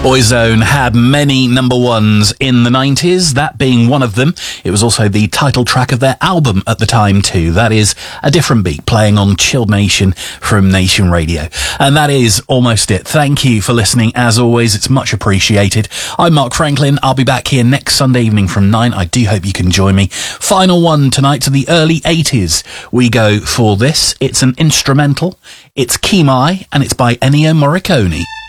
Boyzone had many number ones in the 90s, that being one of them. It was also the title track of their album at the time too. That is A Different Beat, playing on Chilled Nation from Nation Radio. And that is almost it. Thank you for listening. As always, it's much appreciated. I'm Mark Franklin. I'll be back here next Sunday evening from 9. I do hope you can join me. Final one tonight to the early 80s. We go for this. It's an instrumental. It's Kimai, and it's by Ennio Morricone.